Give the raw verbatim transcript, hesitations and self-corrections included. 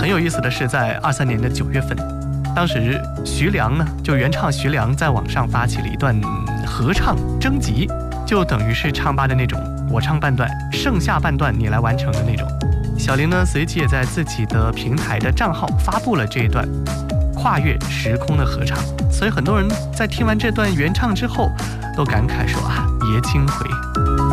很有意思的是，在二三年的九月份，当时徐良呢，就原唱徐良在网上发起了一段合唱征集，就等于是唱吧的那种，我唱半段，剩下半段你来完成的那种。小玲呢，随即也在自己的平台的账号发布了这一段跨越时空的合唱，所以很多人在听完这段原唱之后，都感慨说啊，爷青回。